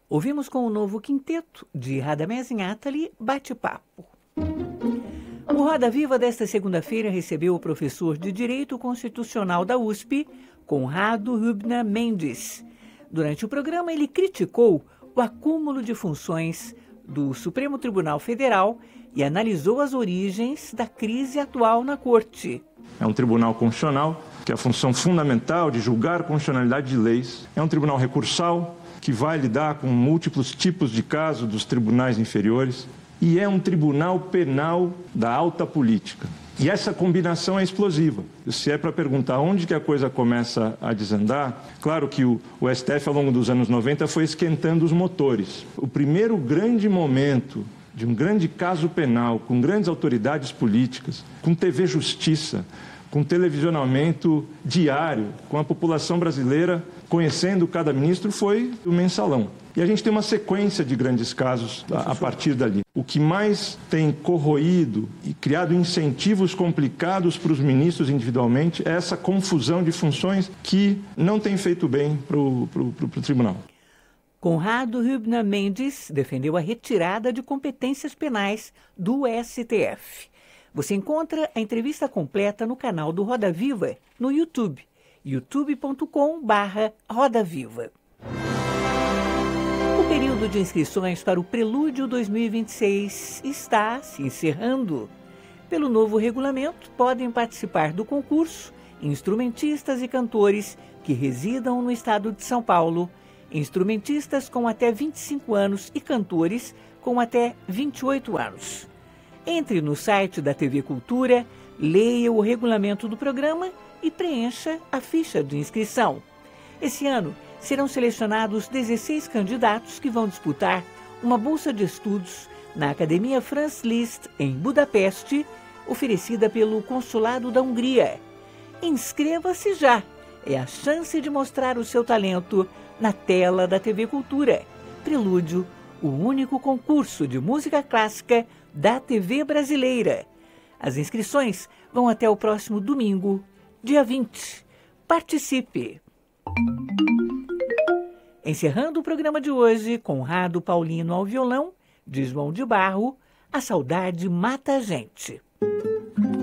Ouvimos com o novo quinteto de Radamés Inátali, Bate-Papo. O Roda Viva desta segunda-feira recebeu o professor de Direito Constitucional da USP, Conrado Hübner Mendes. Durante o programa, ele criticou o acúmulo de funções do Supremo Tribunal Federal e analisou as origens da crise atual na Corte. É um tribunal constitucional que é a função fundamental de julgar a constitucionalidade de leis. É um tribunal recursal que vai lidar com múltiplos tipos de casos dos tribunais inferiores. E é um tribunal penal da alta política. E essa combinação é explosiva. Se é para perguntar onde que a coisa começa a desandar, claro que o STF, ao longo dos anos 90, foi esquentando os motores. O primeiro grande momento de um grande caso penal, com grandes autoridades políticas, com TV Justiça, com televisionamento diário, com a população brasileira conhecendo cada ministro, foi o Mensalão. E a gente tem uma sequência de grandes casos a partir dali. O que mais tem corroído e criado incentivos complicados para os ministros individualmente é essa confusão de funções que não tem feito bem para o tribunal. Conrado Hübner Mendes defendeu a retirada de competências penais do STF. Você encontra a entrevista completa no canal do Roda Viva no YouTube, youtube.com/rodaviva. O período de inscrições para o Prelúdio 2026 está se encerrando. Pelo novo regulamento, podem participar do concurso instrumentistas e cantores que residam no estado de São Paulo, instrumentistas com até 25 anos e cantores com até 28 anos. Entre no site da TV Cultura, leia o regulamento do programa e preencha a ficha de inscrição. Esse ano, serão selecionados 16 candidatos que vão disputar uma bolsa de estudos na Academia Franz Liszt, em Budapeste, oferecida pelo Consulado da Hungria. Inscreva-se já! É a chance de mostrar o seu talento na tela da TV Cultura. Prelúdio, o único concurso de música clássica da TV brasileira. As inscrições vão até o próximo domingo, dia 20. Participe! Encerrando o programa de hoje, Conrado Paulino ao violão, de João de Barro, A Saudade Mata a Gente.